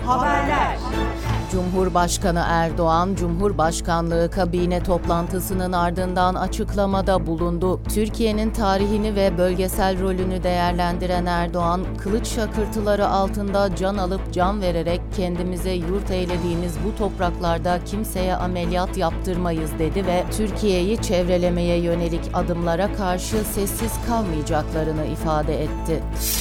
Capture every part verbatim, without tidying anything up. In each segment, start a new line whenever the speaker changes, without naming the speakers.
Haberler.
Cumhurbaşkanı Erdoğan, Cumhurbaşkanlığı kabine toplantısının ardından açıklamada bulundu. Türkiye'nin tarihini ve bölgesel rolünü değerlendiren Erdoğan, kılıç şakırtıları altında can alıp can vererek kendimize yurt eylediğimiz bu topraklarda kimseye ameliyat yaptırmayız dedi ve Türkiye'yi çevrelemeye yönelik adımlara karşı sessiz kalmayacaklarını ifade etti.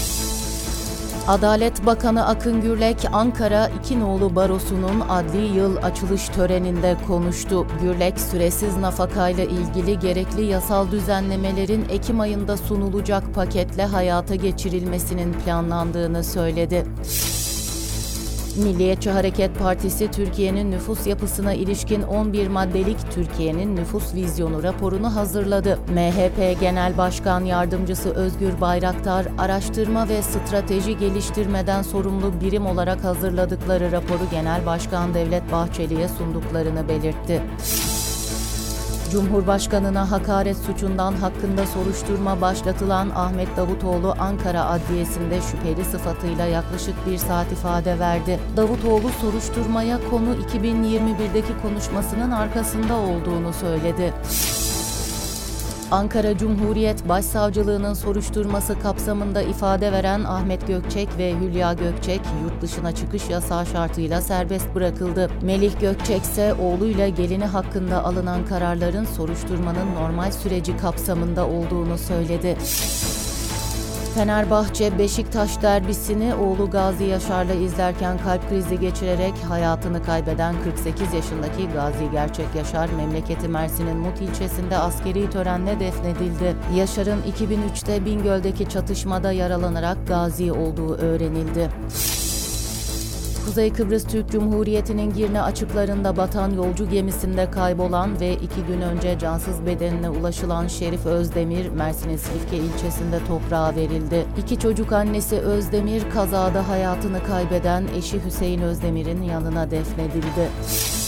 Adalet Bakanı Akın Gürlek, Ankara İkinoğlu Barosu'nun adli yıl açılış töreninde konuştu. Gürlek, süresiz nafakayla ilgili gerekli yasal düzenlemelerin Ekim ayında sunulacak paketle hayata geçirilmesinin planlandığını söyledi. Milliyetçi Hareket Partisi, Türkiye'nin nüfus yapısına ilişkin on bir maddelik Türkiye'nin nüfus vizyonu raporunu hazırladı. M H P Genel Başkan Yardımcısı Özgür Bayraktar, araştırma ve strateji geliştirmeden sorumlu birim olarak hazırladıkları raporu Genel Başkan Devlet Bahçeli'ye sunduklarını belirtti. Cumhurbaşkanına hakaret suçundan hakkında soruşturma başlatılan Ahmet Davutoğlu, Ankara Adliyesi'nde şüpheli sıfatıyla yaklaşık bir saat ifade verdi. Davutoğlu, soruşturmaya konu iki bin yirmi birdeki konuşmasının arkasında olduğunu söyledi. Ankara Cumhuriyet Başsavcılığı'nın soruşturması kapsamında ifade veren Ahmet Gökçek ve Hülya Gökçek, yurt dışına çıkış yasağı şartıyla serbest bırakıldı. Melih Gökçek ise oğluyla gelini hakkında alınan kararların soruşturmanın normal süreci kapsamında olduğunu söyledi. Fenerbahçe, Beşiktaş derbisini oğlu Gazi Yaşar'la izlerken kalp krizi geçirerek hayatını kaybeden kırk sekiz yaşındaki Gazi Gerçek Yaşar, memleketi Mersin'in Mut ilçesinde askeri törenle defnedildi. Yaşar'ın iki bin üçte Bingöl'deki çatışmada yaralanarak gazi olduğu öğrenildi. Kuzey Kıbrıs Türk Cumhuriyeti'nin Girne açıklarında batan yolcu gemisinde kaybolan ve iki gün önce cansız bedenine ulaşılan Şerif Özdemir, Mersin'in Silifke ilçesinde toprağa verildi. İki çocuk annesi Özdemir, kazada hayatını kaybeden eşi Hüseyin Özdemir'in yanına defnedildi.